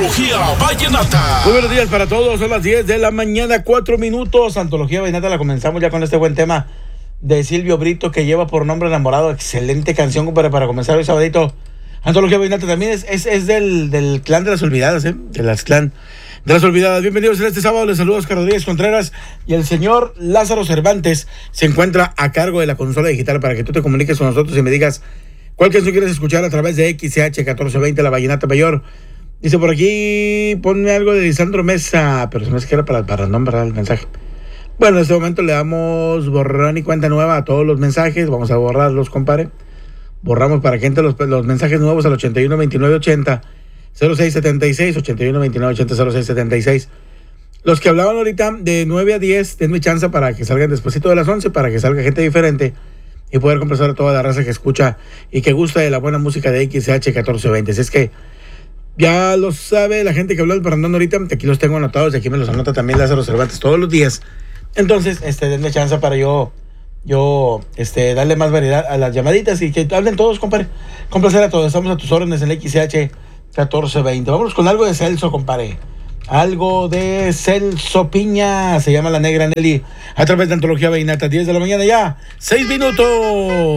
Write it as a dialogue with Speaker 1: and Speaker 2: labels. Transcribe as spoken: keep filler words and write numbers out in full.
Speaker 1: Antología Vallenata.
Speaker 2: Muy buenos días para todos, son las diez de la mañana, cuatro minutos. Antología Vallenata la comenzamos ya con este buen tema de Silvio Brito que lleva por nombre Enamorado. Excelente canción para, para comenzar hoy sabadito. Antología Vallenata también es, es, es del, del clan de las olvidadas, ¿eh? De las clan de las olvidadas. Bienvenidos en este sábado, les saludo a Oscar Rodríguez Contreras y el señor Lázaro Cervantes se encuentra a cargo de la consola digital para que tú te comuniques con nosotros y me digas cuál canción quieres escuchar a través de X C H catorce veinte, la Vallenata Mayor. Dice por aquí, ponme algo de Lisandro Mesa, pero se me hace que era para, para nombrar el mensaje. Bueno, en este momento le damos borrón y cuenta nueva a todos los mensajes. Vamos a borrarlos, compadre. Borramos para que entre los, los mensajes nuevos al ochenta y uno veintinueve ochenta cero seis setenta y seis, ochenta y uno veintinueve ochenta cero seis setenta y seis. Los que hablaban ahorita de nueve a diez, denme chance para que salgan despuesito de las once, para que salga gente diferente y poder complacer a toda la raza que escucha y que gusta de la buena música de X C H catorce veinte. Así es que ya lo sabe la gente que habló del parrandón ahorita, aquí los tengo anotados y aquí me los anota también Lázaro Cervantes todos los días. Entonces, este, denme chance para yo, yo, este, darle más variedad a las llamaditas y que hablen todos, compadre. Complacer a todos, estamos a tus órdenes en el X C H catorce veinte. Vámonos con algo de Celso, compadre. Algo de Celso Piña, se llama La Negra Nelly, a través de Antología Vallenata, diez de la mañana ya, seis minutos.